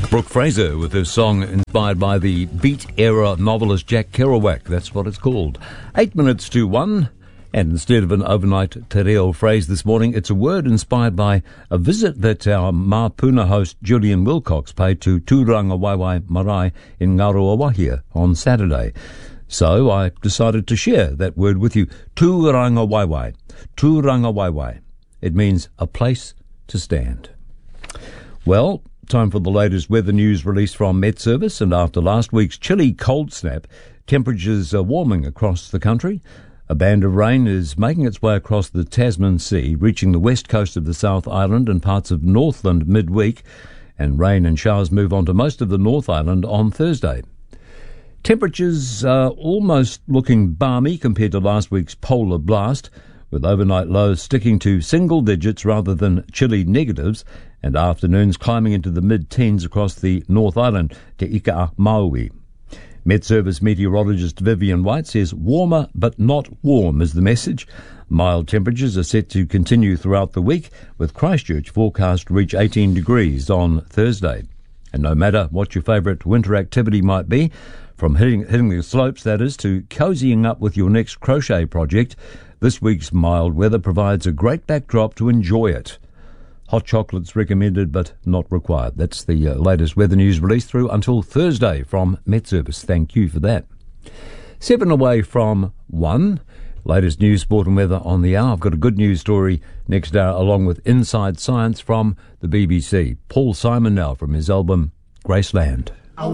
Brooke Fraser with her song inspired by the beat-era novelist Jack Kerouac. That's what it's called. 8 minutes to 1. And instead of an overnight te reo phrase this morning, it's a word inspired by a visit that our Mapuna host Julian Wilcox paid to Tūranga Waiwai Marae in Ngaruawahia on Saturday. So I decided to share that word with you. Tūranga Waiwai. Tūranga Waiwai. It means a place to stand. Well, time for the latest weather news released from Met Service, and after last week's chilly cold snap, temperatures are warming across the country. A band of rain is making its way across the Tasman Sea, reaching the west coast of the South Island and parts of Northland midweek, and rain and showers move on to most of the North Island on Thursday. Temperatures are almost looking balmy compared to last week's polar blast, with overnight lows sticking to single digits rather than chilly negatives, and afternoons climbing into the mid-teens across the North Island to Ika Maui. Met Service meteorologist Vivian White says warmer but not warm is the message. Mild temperatures are set to continue throughout the week, with Christchurch forecast to reach 18 degrees on Thursday. And no matter what your favourite winter activity might be, from hitting the slopes, that is, to cozying up with your next crochet project, this week's mild weather provides a great backdrop to enjoy it. Hot chocolates recommended but not required. That's the latest weather news released through until Thursday from Met Service. Thank you for that. 7 away from 1. Latest news, sport and weather on the hour. I've got a good news story next hour along with Inside Science from the BBC. Paul Simon now from his album Graceland.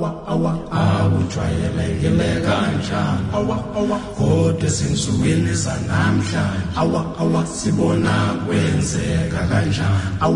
Awutrayeleke kanjani kodwa sinsukwini sanamhlanje sibona kwenzeka kanjani